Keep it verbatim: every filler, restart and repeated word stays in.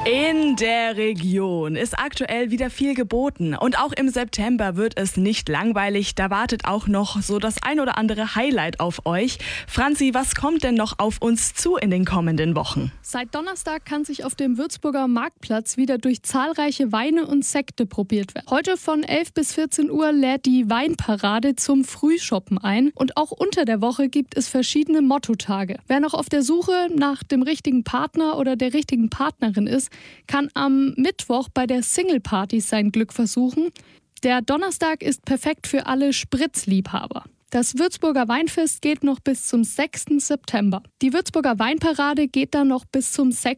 In der Region ist aktuell wieder viel geboten und auch im September wird es nicht langweilig. Da wartet auch noch so das ein oder andere Highlight auf euch. Franzi, was kommt denn noch auf uns zu in den kommenden Wochen? Seit Donnerstag kann sich auf dem Würzburger Marktplatz wieder durch zahlreiche Weine und Sekte probiert werden. Heute von elf bis vierzehn Uhr lädt die Weinparade zum Frühshoppen ein und auch unter der Woche gibt es verschiedene Mottotage. Wer noch auf der Suche nach dem richtigen Partner oder der richtigen Partnerin ist, kann am Mittwoch bei der Single Party sein Glück versuchen. Der Donnerstag ist perfekt für alle Spritzliebhaber. Das Würzburger Weinfest geht noch bis zum sechsten September. Die Würzburger Weinparade geht dann noch bis zum sechsten